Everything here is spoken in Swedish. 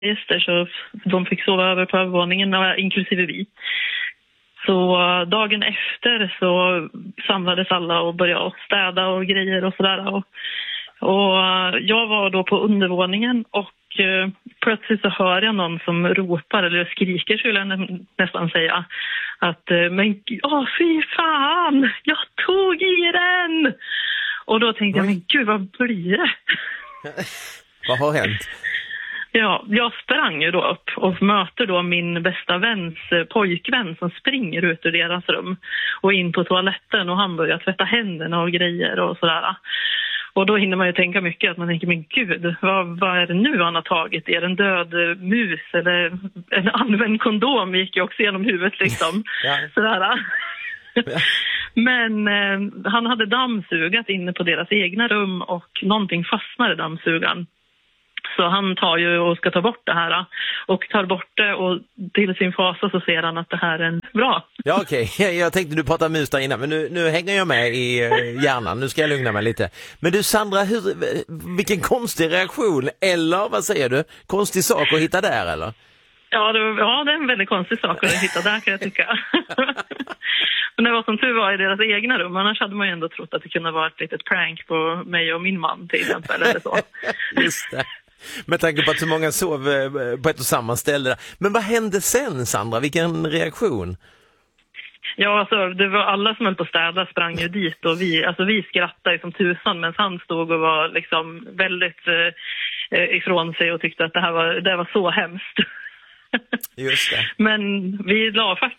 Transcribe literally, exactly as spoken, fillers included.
gäster så de fick sova över på övervåningen, inklusive vi. Så dagen efter så samlades alla och började städa och grejer och sådär. Och, och jag var då på undervåningen och eh, plötsligt så hör jag någon som ropar eller skriker, skulle jag nä- nästan säga. Att, eh, men åh fy fan, jag tog i den! Och då tänkte jag, men gud, vad blir det? Vad har hänt? Ja, jag sprang ju då upp och möter då min bästa väns pojkvän som springer ut ur deras rum och in på toaletten, och han börjar tvätta händerna och grejer och sådär. Och då hinner man ju tänka mycket, att man tänker, men gud, vad, vad är det nu han har tagit? Är det en död mus eller en använd kondom? Gick ju också genom huvudet liksom. Ja. Sådär. Ja. Men eh, han hade dammsugat inne på deras egna rum och någonting fastnade i dammsugan. Så han tar ju och ska ta bort det här och tar bort det, och till sin fasa så ser han att det här är en bra. Ja, okej. Okay. Jag tänkte du pratade mus där innan, men nu, nu hänger jag med i hjärnan. Nu ska jag lugna mig lite. Men du Sandra, hur, vilken konstig reaktion, eller vad säger du? Konstig sak att hitta där, eller? Ja, det, ja, det är en väldigt konstig sak att hitta där, kan jag tycka. Men det var som tur var i deras egna rum. Annars hade man ju ändå trott att det kunde vara ett litet prank på mig och min man till exempel. Eller så. Just det. Med tanke på att så många sov på ett och samma ställe. Men vad hände sen, Sandra? Vilken reaktion? Ja, alltså det var alla som höll på att städa sprang ju dit, och vi, alltså, vi skrattade som tusan, men han stod och var liksom väldigt eh, ifrån sig och tyckte att det här var, det var så hemskt. Just det. Men vi la faktiskt